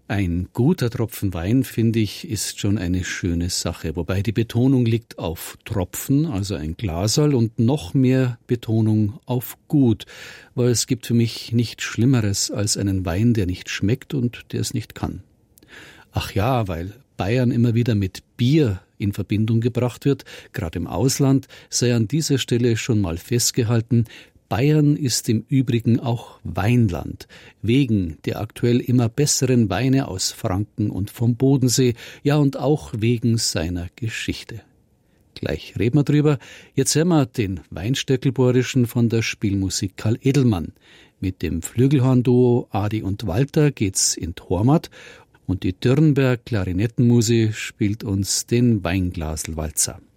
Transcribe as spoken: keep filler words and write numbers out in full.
Ein guter Tropfen Wein, finde ich, ist schon eine schöne Sache. Wobei die Betonung liegt auf Tropfen, also ein Glaserl, und noch mehr Betonung auf gut. Weil es gibt für mich nichts Schlimmeres als einen Wein, der nicht schmeckt und der es nicht kann. Ach ja, weil Bayern immer wieder mit Bier in Verbindung gebracht wird, gerade im Ausland, sei an dieser Stelle schon mal festgehalten: Bayern ist im Übrigen auch Weinland, wegen der aktuell immer besseren Weine aus Franken und vom Bodensee, ja und auch wegen seiner Geschichte. Gleich reden wir drüber. Jetzt hören wir den Weinstöckelborischen von der Spielmusik Karl Edelmann. Mit dem Flügelhorn-Duo Adi und Walter geht's in Tormat und die Dürnberg Klarinettenmusik spielt uns den Weinglaselwalzer.